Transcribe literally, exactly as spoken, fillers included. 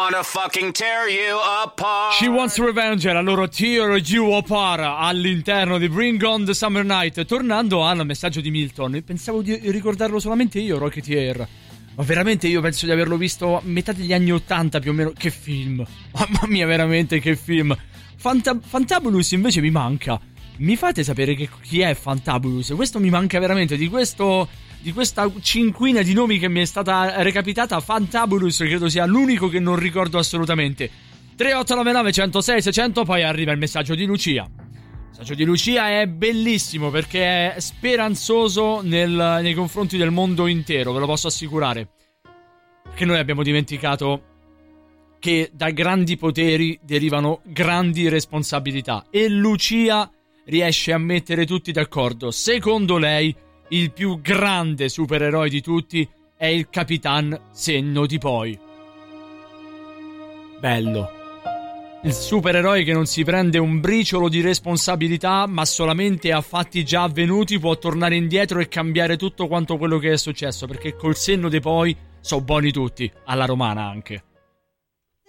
wanna fucking tear you apart. She Wants Revenge, la loro Tear You Apart all'interno di Bring On The Summer Night. Tornando al messaggio di Milton, pensavo di ricordarlo solamente io, Rocketeer, ma veramente io penso di averlo visto a metà degli anni ottanta più o meno. Che film, mamma mia, veramente che film. Fanta- Fantabulous invece mi manca. Mi fate sapere che chi è Fantabulous? Questo mi manca veramente. Di questo, di questa cinquina di nomi che mi è stata recapitata, Fantabulous credo sia l'unico che non ricordo assolutamente. tre otto nove nove uno zero sei sei zero zero. Poi arriva il messaggio di Lucia. Il messaggio di Lucia è bellissimo perché è speranzoso nel, nei confronti del mondo intero, ve lo posso assicurare. Perché noi abbiamo dimenticato che da grandi poteri derivano grandi responsabilità, e Lucia riesce a mettere tutti d'accordo. Secondo lei il più grande supereroe di tutti è il Capitan Senno di Poi. Bello. Il supereroe che non si prende un briciolo di responsabilità, ma solamente a fatti già avvenuti può tornare indietro e cambiare tutto quanto quello che è successo, perché col senno di poi so buoni tutti, alla romana anche.